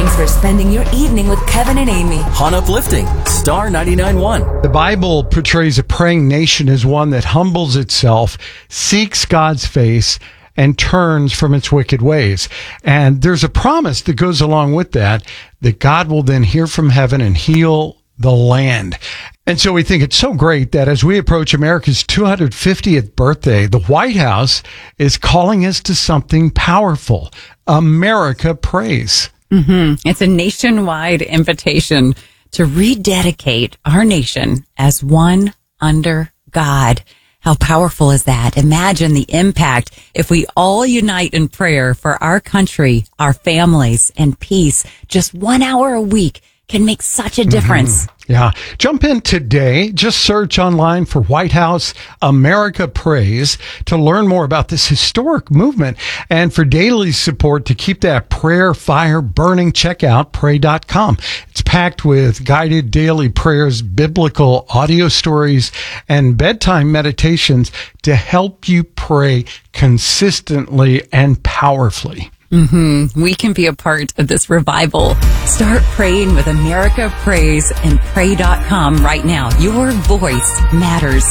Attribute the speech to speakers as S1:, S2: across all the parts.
S1: Thanks for spending your evening with Kevin and Amy.
S2: On Uplifting, Star 99.1.
S3: The Bible portrays a praying nation as one that humbles itself, seeks God's face, and turns from its wicked ways. And there's a promise that goes along with that God will then hear from heaven and heal the land. And so we think it's so great that as we approach America's 250th birthday, the White House is calling us to something powerful. America Prays.
S4: It's a nationwide invitation to rededicate our nation as one under God. How powerful is that? Imagine the impact if we all unite in prayer for our country, our families, and peace. Just 1 hour a week can make such a difference.
S3: Yeah. Jump in today. Just search online for White House America Prays to learn more about this historic movement. And for daily support to keep that prayer fire burning, check out pray.com. It's packed with guided daily prayers, biblical audio stories, and bedtime meditations to help you pray consistently and powerfully.
S4: We can be a part of this revival. Start praying with America Prays and pray.com right now. Your voice matters.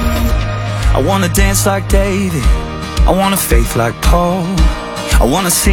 S5: I want to dance like David. I want a faith like Paul. I want to sing